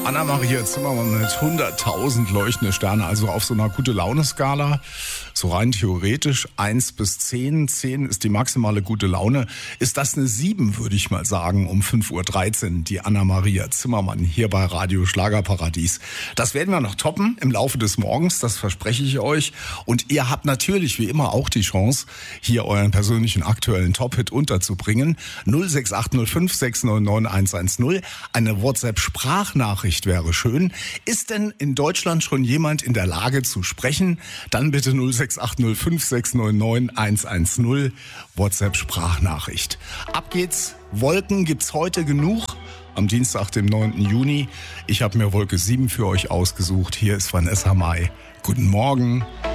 Anna-Maria Zimmermann mit 100.000 leuchtende Sterne, also auf so einer Gute-Laune-Skala, so rein theoretisch 1 bis 10. 10 ist die maximale gute Laune. Ist das eine 7, würde ich mal sagen, um 5.13 Uhr, die Anna-Maria Zimmermann hier bei Radio Schlagerparadies. Das werden wir noch toppen im Laufe des Morgens, das verspreche ich euch. Und ihr habt natürlich wie immer auch die Chance, hier euren persönlichen aktuellen Top-Hit unterzubringen. 06805 699 110. Eine WhatsApp-Sprachnachricht wäre schön. Ist denn in Deutschland schon jemand in der Lage zu sprechen? Dann bitte 06805 699 110. WhatsApp-Sprachnachricht. Ab geht's. Wolken gibt's heute genug. Am Dienstag, dem 9. Juni. Ich habe mir Wolke 7 für euch ausgesucht. Hier ist Vanessa Mai. Guten Morgen.